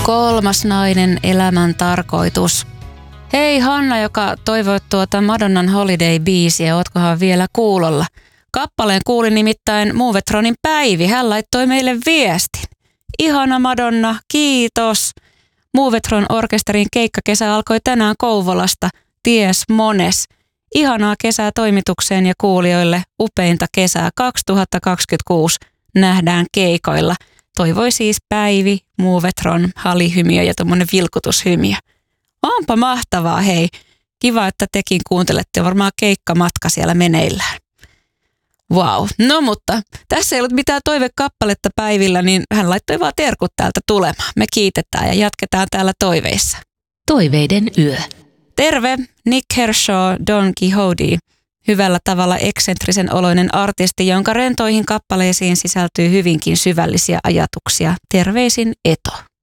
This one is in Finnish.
Kolmas nainen, elämän tarkoitus. Hei Hanna, joka toivoi Madonnan Holiday-biisiä, ootkohan vielä kuulolla? Kappaleen kuuli nimittäin Movetronin Päivi, hän laittoi meille viestin. Ihana Madonna, kiitos. Movetron orkesterin keikkakesä alkoi tänään Kouvolasta, ties mones. Ihanaa kesää toimitukseen ja kuulijoille, upeinta kesää 2026 nähdään keikoilla. Toivoi siis Päivi, Movetron, halihymiö ja tommonen vilkutushymiö. Onpa mahtavaa, hei. Kiva, että tekin kuuntelette, varmaan keikkamatka siellä meneillään. Vau, no mutta tässä ei ollut mitään toivekappaletta Päivillä, niin hän laittoi vaan terkut täältä tulemaan. Me kiitetään ja jatketaan täällä toiveissa. Toiveiden yö. Terve, Nick Kershaw, Don Quixote. Hyvällä tavalla eksentrisen oloinen artisti, jonka rentoihin kappaleisiin sisältyy hyvinkin syvällisiä ajatuksia. Terveisin Eto.